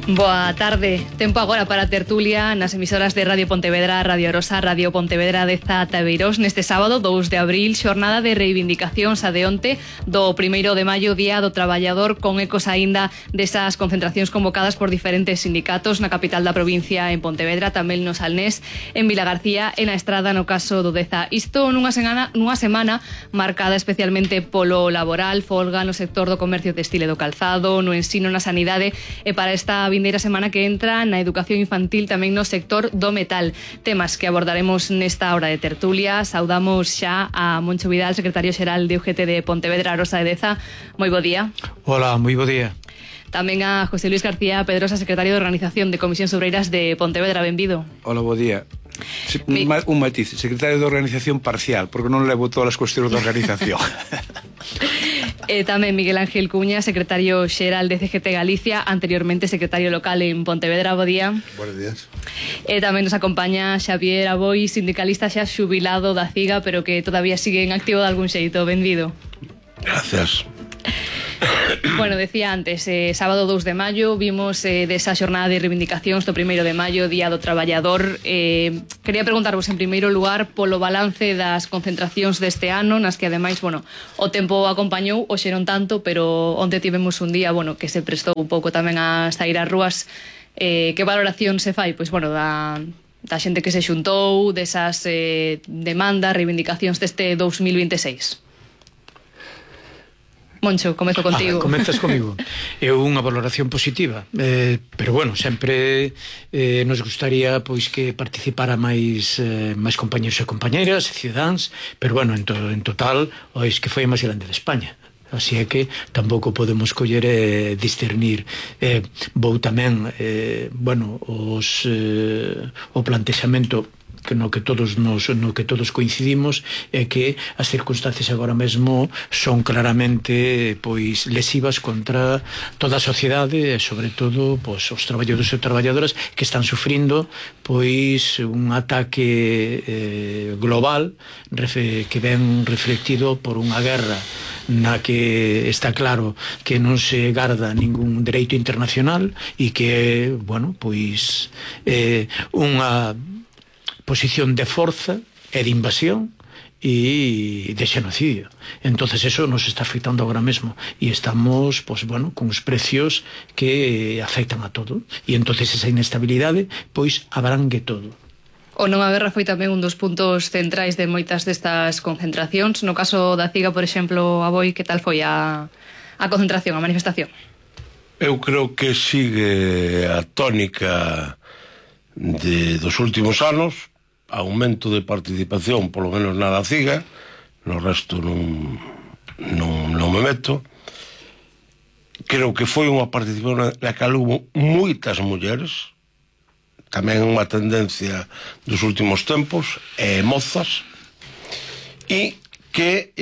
Boa tarde. Tempo agora para a tertulia nas emisoras de Radio Pontevedra, Radio Rosa, Radio Pontevedra de Zataveiros neste sábado 2 de abril, xornada de reivindicacións a de onte do 1º de maio, Día do Traballador, con ecos aínda desas concentracións convocadas por diferentes sindicatos na capital da provincia, en Pontevedra, tamén no Salnés, en Vilagarcía e na Estrada no caso do Deza. Isto nunha semana marcada especialmente polo laboral, folga no sector do comercio textil e do calzado, no ensino, na sanidade e para esta vindeira semana que entra na educación infantil tamén no sector do metal. Temas que abordaremos nesta hora de tertulia. Saudamos xa a Moncho Vidal, secretario xeral de UGT de Pontevedra, Rosa de Deza. Moi bo día. Hola, moi bo día. Tamén a José Luis García Pedrosa, secretario de Organización de Comisións Obreiras de Pontevedra. Benvido. Hola, bo día. Un matiz, secretario de Organización parcial, porque non levo todas as cuestións de organización. Tamén Miguel Ángel Cuña, secretario xeral de CGT Galicia, anteriormente secretario local en Pontevedra. Bo día. Buenos días. Tamén nos acompaña Xavier Aboi, sindicalista xa xubilado da CIGA, pero que todavía sigue en activo de algún xeito. Benvido. Gracias. Bueno, decía antes, sábado 2 de maio vimos desa xornada de reivindicacións do 1º de maio, Día do Traballador. Quería preguntarvos en primeiro lugar polo balance das concentracións deste ano, nas que ademais, bueno, o tempo acompañou, hoxe non tanto, pero onte tivemos un día, bueno, que se prestou un pouco tamén a sair ás rúas. Que valoración se fai? Pois, bueno, da xente que se xuntou, desas demandas, reivindicacións deste 2026. Moncho, comezo contigo. Comezas comigo. É unha valoración positiva, pero bueno, sempre nos gustaría pois que participara máis compañeros e compañeras, cidadáns, pero bueno, en total, que foi a máis grande de España. Así é que tampouco podemos coller e discernir. Vou tamén, bueno, o plantexamento no que todos coincidimos é que as circunstancias agora mesmo son claramente pois lesivas contra toda a sociedade e sobre todo pois os traballadores e traballadoras que están sufrindo pois un ataque global que ven reflectido por unha guerra na que está claro que non se garda ningún dereito internacional e que, bueno, pois unha posición de forza e de invasión e de xenocidio. Entonces eso nos está afectando agora mesmo e estamos, pois, bueno, con os precios que afectan a todo e entonces esa inestabilidade pois abrangue todo. O non a guerra foi tamén un dos puntos centrais de moitas destas concentracións. No caso da CIGA, por exemplo, Aboi, que tal foi a concentración, a manifestación? Eu creo que sigue a tónica dos últimos anos, aumento de participación, polo menos na da CIGA, no resto non me meto. Creo que foi unha participación na que hubo moitas mulleres, tamén unha tendencia dos últimos tempos, mozas, e que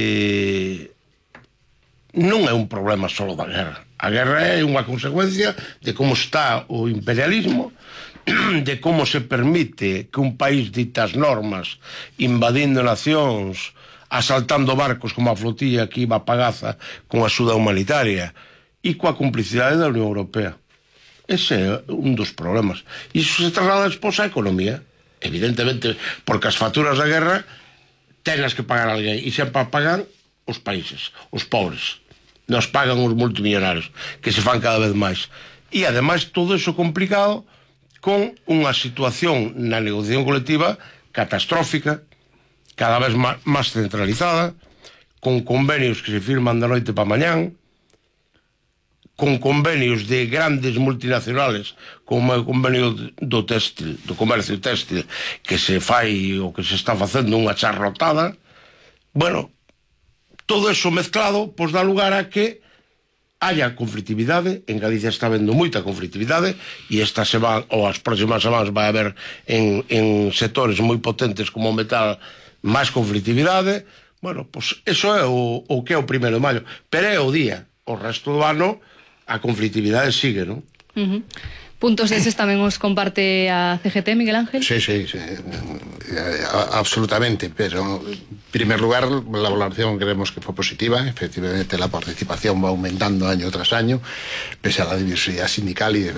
non é un problema só da guerra. A guerra é unha consecuencia de como está o imperialismo, de como se permite que un país dita as normas, invadindo nacións, asaltando barcos como a flotilla que iba a Pagaza con axuda humanitaria e coa complicidade da Unión Europea. Ese é un dos problemas. E iso se traslada despois á economía, evidentemente, porque as facturas da guerra tenas que pagar alguén e sempre pagan os países, os pobres. Nos pagan os multimillonarios, que se fan cada vez máis. E ademais todo iso complicado con unha situación na negociación colectiva catastrófica, cada vez máis centralizada, con convenios que se firman da noite para mañán, con convenios de grandes multinacionales, como o convenio do textil, do comercio textil, que se fai o que se está facendo unha charrotada. Bueno, todo eso mezclado pois dá lugar a que haya conflitividade. En Galicia está habendo moita conflitividade e esta semana ou as próximas semanas vai haber en sectores moi potentes como o metal máis conflitividade. Bueno, pois eso é o que é o 1º de maio, pero é o día. O resto do ano a conflitividade sigue, non? Puntos deses tamén os comparte a CGT, Miguel Ángel? Sí, absolutamente, pero en primer lugar la valoración creemos que fue positiva. Efectivamente la participación va aumentando año tras año pese a la diversidad sindical y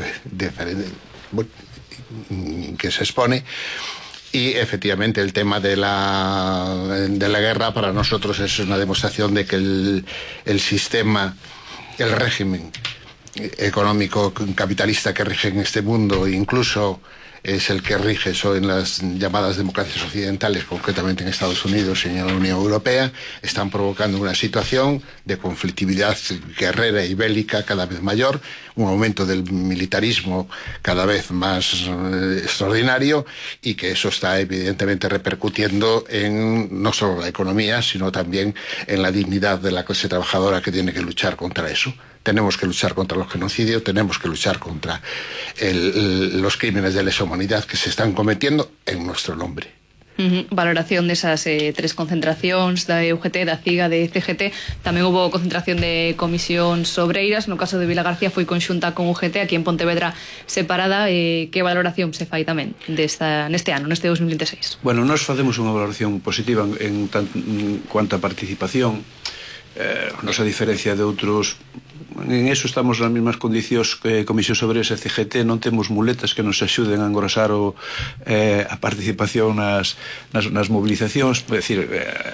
que se expone. Y efectivamente el tema de la guerra para nosotros es una demostración de que el sistema, el régimen económico capitalista que rige en este mundo, incluso es el que rige eso en las llamadas democracias occidentales, concretamente en Estados Unidos y en la Unión Europea, están provocando una situación de conflictividad guerrera y bélica cada vez mayor, un aumento del militarismo cada vez más extraordinario, y que eso está evidentemente repercutiendo en no solo la economía, sino también en la dignidad de la clase trabajadora, que tiene que luchar contra eso. Tenemos que luchar contra los genocidios, tenemos que luchar contra los crímenes de lesa humanidad que se están cometiendo en nuestro nombre. Valoración desas tres concentracións da UGT, da CIGA, de CGT. Tamén houve concentración de comisións obreiras. No caso de Vilagarcía foi conxunta con UGT, aquí en Pontevedra separada. Que valoración se fai tamén neste ano, neste 2026? Bueno, nós facemos unha valoración positiva en cuanto a participación. Nosa diferencia de outros, en eso estamos nas mesmas condicións que Comisións Obreiras e CGT. Non temos muletas que nos axuden a engrosar a participación nas mobilizacións. É dicir,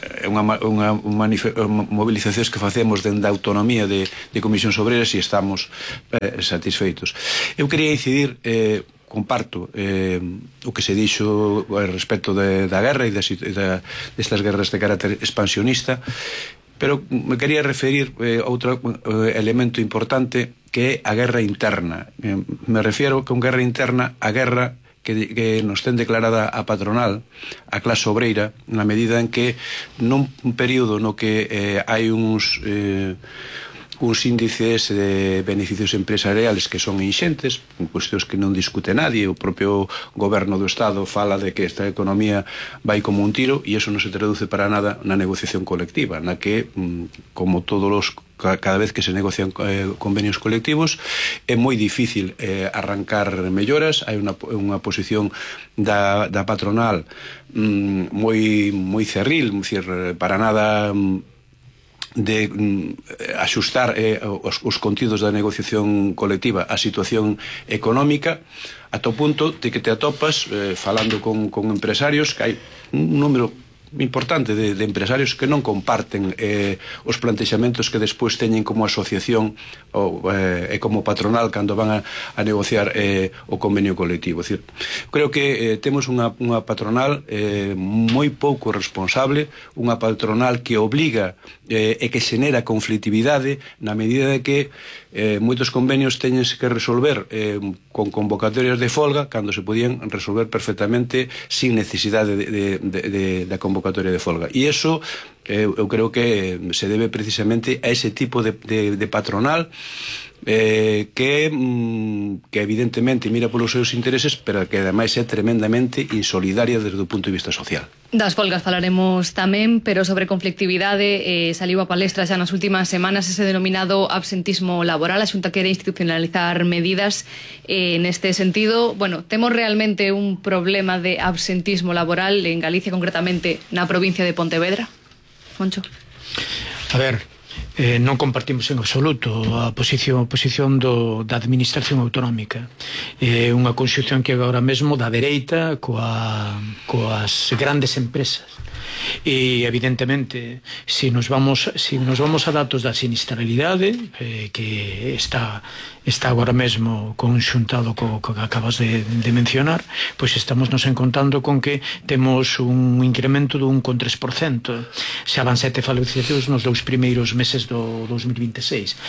mobilizacións que facemos dende a autonomía de Comisións Obreiras e estamos satisfeitos. Eu quería incidir, comparto o que se dixo respecto da guerra e destas guerras de carácter expansionista, pero me quería referir a outro elemento importante, que é a guerra interna. Me refiero que a guerra interna, a guerra que nos ten declarada a patronal, a clase obreira, na medida en que nun período no que hai uns índices de beneficios empresariales que son inxentes, cuestións que non discute nadie. O propio goberno do Estado fala de que esta economía vai como un tiro, e iso non se traduce para nada na negociación colectiva, na que, como cada vez que se negocian convenios colectivos, é moi difícil arrancar melloras. Hai unha posición da patronal moi cerril, para nada de axustar os contidos da negociación colectiva á situación económica, ata o punto de que te atopas falando con empresarios, que hai un número importante de empresarios que non comparten os plantexamentos que despois teñen como asociación e como patronal cando van a negociar o convenio colectivo. Es decir, creo que temos unha patronal moi pouco responsable, unha patronal que obliga e que xenera conflictividade, na medida de que moitos convenios teñense que resolver con convocatorias de folga, cando se podían resolver perfectamente sin necesidade da convocatoria de folga. E iso eu creo que se debe precisamente a ese tipo de patronal que evidentemente mira polos seus intereses, pero que ademais é tremendamente insolidaria desde o punto de vista social. Das folgas falaremos tamén, pero sobre conflictividade saliu a palestra xa nas últimas semanas ese denominado absentismo laboral. A Xunta quere institucionalizar medidas neste sentido. Bueno, temos realmente un problema de absentismo laboral en Galicia, concretamente na provincia de Pontevedra? Moncho. A ver, non compartimos en absoluto a posición da administración autonómica. É unha conxunción que agora mesmo da dereita coas grandes empresas. E evidentemente, se nos vamos a datos da sinistralidade, que está agora mesmo conxuntado co que acabas de mencionar, pois estamos nos encontrando con que temos un incremento dun 3%. Xa van 7 fallecidos nos 2 primeiros meses do 2026.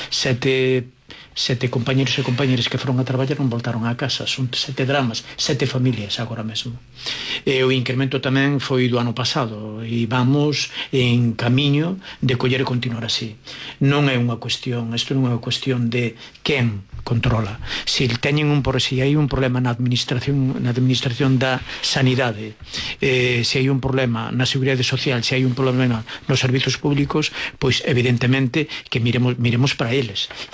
7 compañeros e compañeras que foron a traballar non voltaron a casa. Son 7 dramas, 7 familias agora mesmo. E o incremento tamén foi do ano pasado, e vamos en camiño de coller e continuar así. Non é unha cuestión, isto non é unha cuestión de quen controla. Se hai un problema na administración da sanidade, se hai un problema na seguridade social, se hai un problema nos servizos públicos, pois evidentemente que miremos para eles. E o que non podemos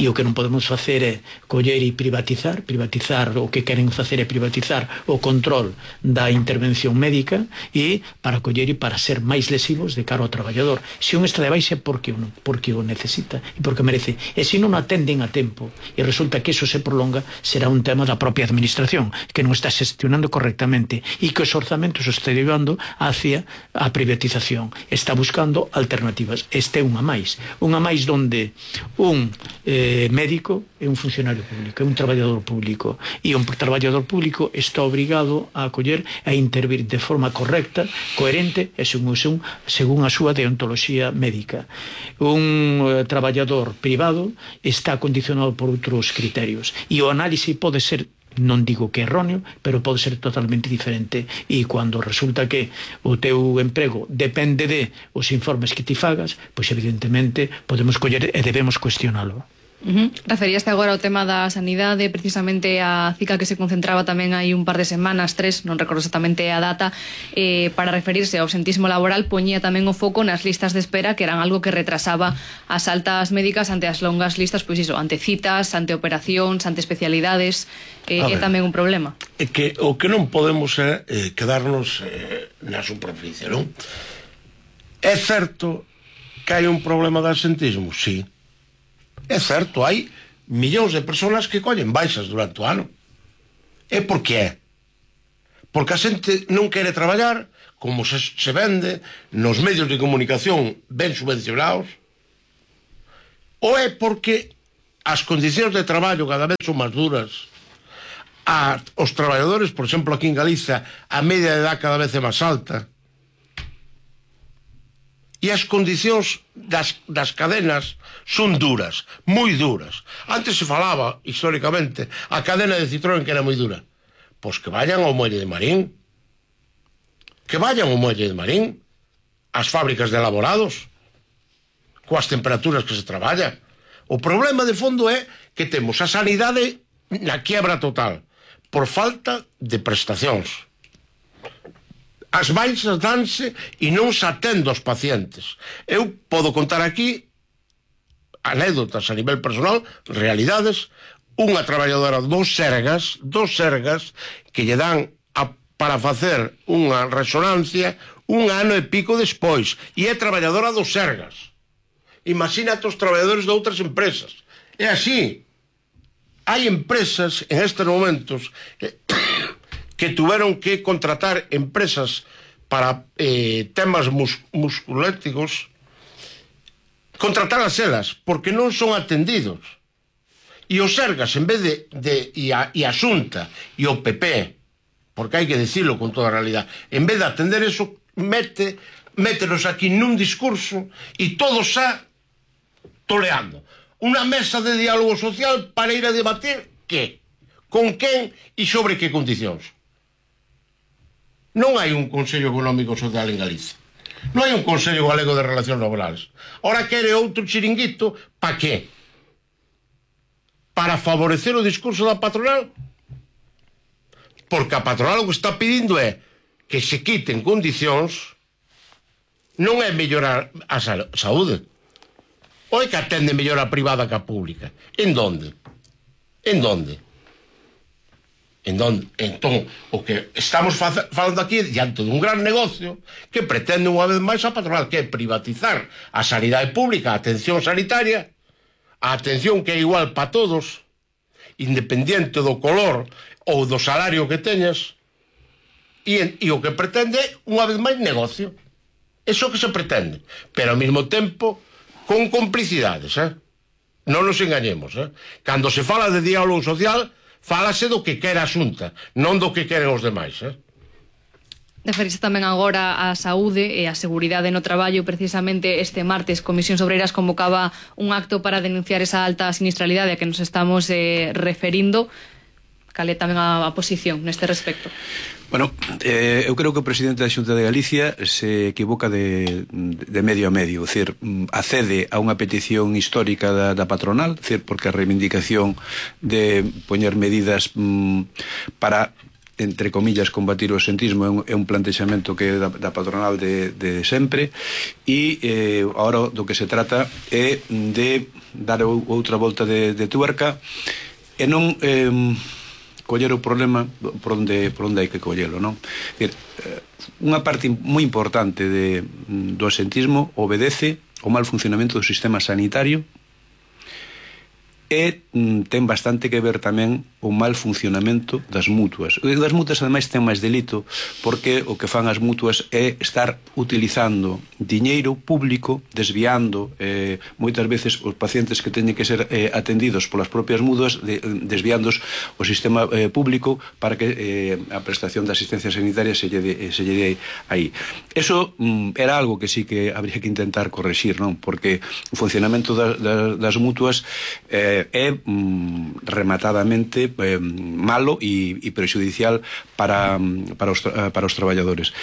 podemos facer é coller e privatizar o que queren facer é privatizar o control da intervención médica e para coller e para ser máis lesivos de cara ao traballador. Se un está de baixa é porque o necesita e porque merece, e se non atenden a tempo e resulta que iso se prolonga, será un tema da propia administración que non está gestionando correctamente e que os orzamentos os está llevando hacia a privatización, está buscando alternativas. Este é unha máis donde un médico é un funcionario público, é un traballador público e un traballador público está obrigado a acoller a intervir de forma correcta, coherente e según a súa deontoloxía médica. Un traballador privado está condicionado por outros criterios e o análise pode ser, non digo que erróneo, pero pode ser totalmente diferente e cando resulta que o teu emprego depende de os informes que ti fagas, pois evidentemente podemos coller e debemos cuestionalo. Referíaste agora ao tema da sanidade, precisamente a CICA que se concentraba tamén hai un par de semanas, 3, non recordo exactamente a data, para referirse ao absentismo laboral, poñía tamén o foco nas listas de espera, que eran algo que retrasaba as altas médicas ante as longas listas, pois iso, ante citas, ante operacións, ante especialidades, é tamén un problema. É que o que non podemos é quedarnos na superficie, non? É certo que hai un problema de absentismo, sí. É certo, hai millóns de persoas que collen baixas durante o ano. E por que é? Porque a xente non quere traballar, como se vende nos medios de comunicación ben subvencionados, ou é porque as condicións de traballo cada vez son máis duras. Os traballadores, por exemplo, aquí en Galicia, a media de edad cada vez é máis alta. E as condicións das cadenas son duras, moi duras. Antes se falaba, históricamente, a cadena de Citroën que era moi dura. Pois que vayan ao muelle de Marín. Que vayan ao muelle de Marín. As fábricas de elaborados. Coas temperaturas que se traballa. O problema de fondo é que temos a sanidade na quiebra total, por falta de prestacións. As baixas danse e non se atende aos pacientes. Eu podo contar aquí anécdotas a nivel personal, realidades. Unha traballadora dos Sergas que lle dan para facer unha resonancia un ano e pico despois, e é traballadora dos Sergas. Imagínate os traballadores de outras empresas. É así. Hai empresas en estes momentos que tuveron que contratar empresas para temas musculéticos, contratarlas elas, porque non son atendidos. E os Sergas, en vez e a Xunta e o PP, porque hai que dicilo con toda a realidade, en vez de atender eso, métenos aquí nun discurso e todos xa toleando. Unha mesa de diálogo social para ir a debatir que, con quen e sobre que condicións. Non hai un Consello Económico Social en Galicia. Non hai un Consello Galego de Relacións Laborales. Ora quere outro chiringuito, pa que? Para favorecer o discurso da patronal? Porque a patronal o que está pedindo é que se quiten condicións, non é mellorar a saúde. Ou é que atende mellor a privada que a pública? En donde? En donde? Entón, o que estamos falando aquí diante dun gran negocio que pretende unha vez máis a patronal, que é privatizar a sanidade pública, a atención sanitaria, a atención que é igual para todos, independiente do color ou do salario que teñas, e o que pretende unha vez máis negocio. Eso que se pretende, pero ao mesmo tempo con complicidades, non nos engañemos, cando se fala de diálogo social, fálase do que quere a Xunta, non do que queren os demais. Referirse tamén agora á saúde e á seguridade no traballo. Precisamente este martes Comisións Obreiras convocaba un acto para denunciar esa alta sinistralidade a que nos estamos referindo. Cal é tamén a posición neste respecto? Bueno, eu creo que o presidente da Xunta de Galicia se equivoca de medio a medio, é dicir, accede a unha petición histórica da patronal, é dicir, porque a reivindicación de poñer medidas para entre comillas, combatir o absentismo é un plantexamento que é da patronal de sempre, e agora do que se trata é de dar outra volta de tuerca e non coller o problema por onde hai que collelo, non? Unha parte moi importante do absentismo obedece ao mal funcionamento do sistema sanitario e ten bastante que ver tamén o mal funcionamento das mutuas. Das mutuas, ademais, ten máis delito porque o que fan as mutuas é estar utilizando diñeiro público, desviando moitas veces os pacientes que teñen que ser atendidos polas propias mutuas, desviándos o sistema público para que a prestación de asistencia sanitaria se lle dé aí. Eso era algo que sí que habría que intentar correxir, non? Porque o funcionamento das mutuas é rematadamente malo e prexudicial para os traballadores.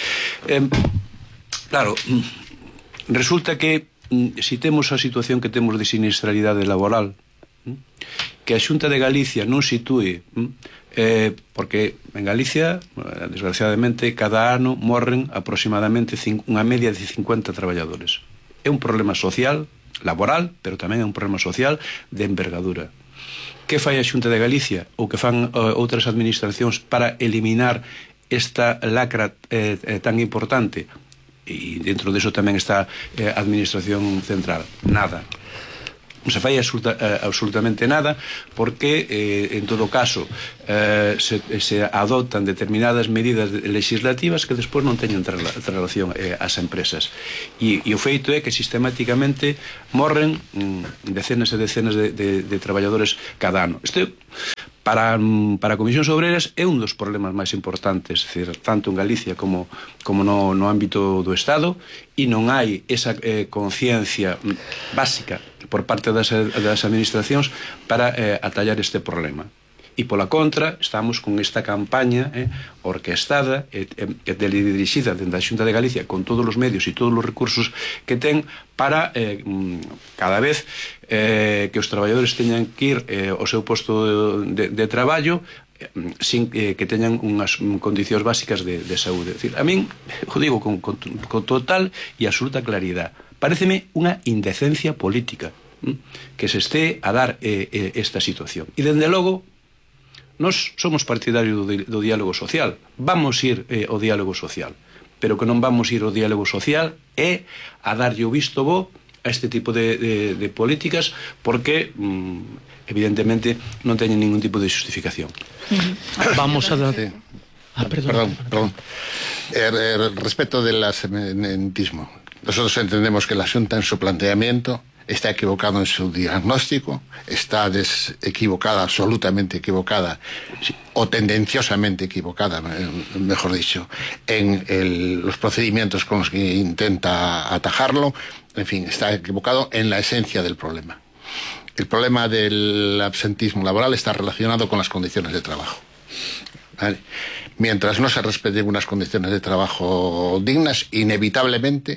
Claro, resulta que se temos a situación que temos de siniestralidade laboral, que a Xunta de Galicia non sitúe, porque en Galicia, desgraciadamente, cada ano morren aproximadamente unha media de 50 traballadores. É un problema social, laboral, pero tamén é un problema social de envergadura. Que fai a Xunta de Galicia ou que fan outras administracións para eliminar esta lacra tan importante? E dentro deso tamén está a Administración Central. Nada. Non se fai absolutamente nada porque, en todo caso, se adoptan determinadas medidas legislativas que despois non teñen relación ás empresas. E o feito é que sistemáticamente morren decenas e decenas de traballadores cada ano. Isto, para Comisións Obreras, é un dos problemas máis importantes, tanto en Galicia como no ámbito do Estado, e non hai esa conciencia básica por parte das administracións para atallar este problema. E pola contra, estamos con esta campaña orquestada e dirixida dende a Xunta de Galicia con todos os medios e todos os recursos que ten para cada vez que os traballadores teñan que ir ao seu posto de traballo sin que teñan unhas condicións básicas de saúde. Decir, a min, o digo con total e absoluta claridade, paréceme unha indecencia política que se este a dar esta situación. E, dende logo, nós somos partidarios do diálogo social. Vamos ir ao diálogo social. Pero que non vamos ir ao diálogo social é a darlle o visto bo a este tipo de políticas porque, evidentemente, non teñen ningún tipo de justificación. Vamos a dar... Perdón. Respecto del absentismo, nosotros entendemos que la Xunta en su planteamiento está equivocado en su diagnóstico, está equivocada, absolutamente equivocada, o tendenciosamente equivocada, mejor dicho, en los procedimientos con los que intenta atajarlo. En fin, está equivocado en la esencia del problema. El problema del absentismo laboral está relacionado con las condiciones de trabajo. ¿Vale? Mientras no se respeten unas condiciones de trabajo dignas, inevitablemente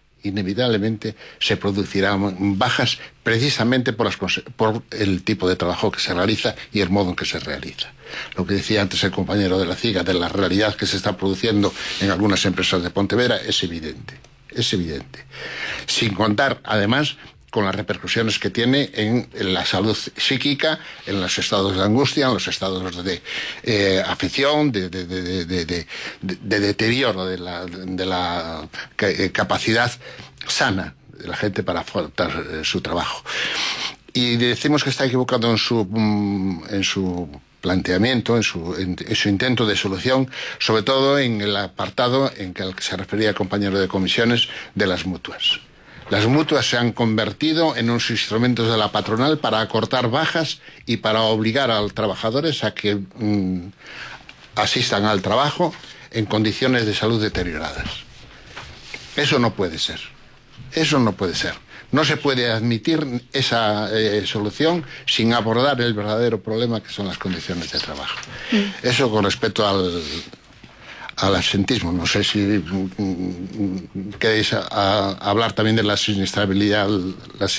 se producirán bajas precisamente por el tipo de trabajo que se realiza y el modo en que se realiza. Lo que decía antes el compañero de la CIGA de la realidad que se está produciendo en algunas empresas de Pontevedra es evidente. Sin contar, además, con las repercusiones que tiene en la salud psíquica, en los estados de angustia, en los estados de afección, de deterioro de la capacidad sana de la gente para afrontar su trabajo. Y decimos que está equivocado en su planteamiento, en su intento de solución, sobre todo en el apartado en que al que se refería el compañero de comisiones de las mutuas. Las mutuas se han convertido en unos instrumentos de la patronal para acortar bajas y para obligar a los trabajadores a que asistan al trabajo en condiciones de salud deterioradas. Eso no puede ser. No se puede admitir esa solución sin abordar el verdadero problema que son las condiciones de trabajo. Eso con respecto al absentismo. No sé si queréis hablar también de la siniestralidad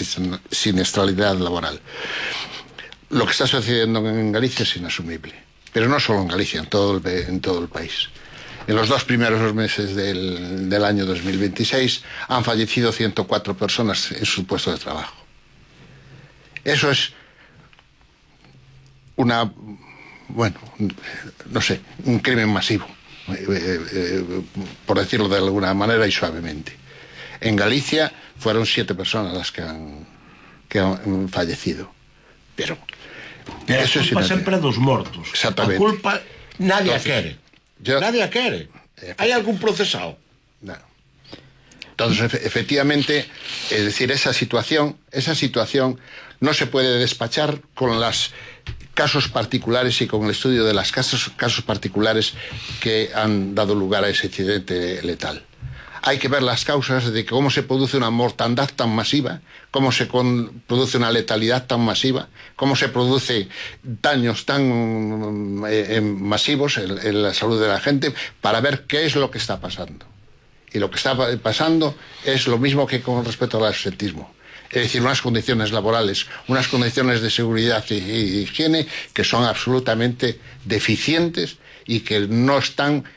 laboral. Lo que está sucediendo en Galicia es inasumible. pero no solo en Galicia, en todo el país. En los 2 primeros meses del año 2026 han fallecido 104 personas en su puesto de trabajo. Eso es un crimen masivo, por decirlo de alguna manera y suavemente. En Galicia fueron 7 personas las que han fallecido. Pero eso es sempre dos mortos. Exactamente. A culpa nadie a quere. Nadie a quere. Hai algún procesado? No. Entonces, efectivamente, es decir, esa situación no se puede despachar con los casos particulares y con el estudio de los casos particulares que han dado lugar a ese incidente letal. Hay que ver las causas de cómo se produce una mortandad tan masiva, cómo se produce una letalidad tan masiva, cómo se produce daños tan masivos en la salud de la gente, para ver qué es lo que está pasando. Y lo que está pasando es lo mismo que con respecto al absentismo. Es decir, unas condiciones laborales, unas condiciones de seguridad y higiene que son absolutamente deficientes y que no están,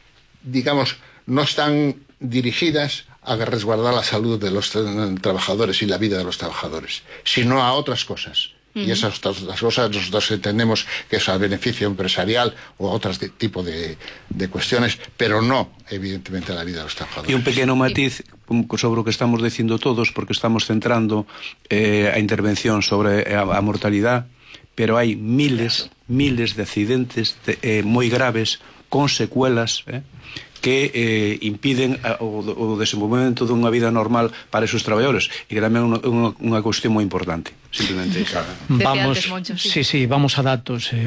dirigidas a resguardar la salud de los trabajadores y la vida de los trabajadores, sino a otras cosas. Y esas otras cosas nosotros entendemos que es a beneficio empresarial o a otro tipo de cuestiones, pero no, evidentemente, a la vida de los trabajadores. E un pequeno matiz sobre o que estamos dicindo todos, porque estamos centrando a intervención sobre a mortalidade, pero hai miles de accidentes moi graves con secuelas que impiden o desenvolvemento dunha vida normal para esos traballadores, e que tamén é unha cuestión moi importante, simplemente. Vamos, sí, vamos a datos.